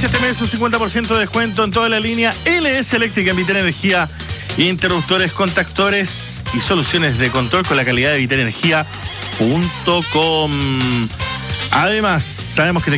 Aprovecha este mes un 50% de descuento en toda la línea LS Eléctrica en Vital Energía, interruptores, contactores y soluciones de control con la calidad de vitalenergia.com. Además, sabemos que te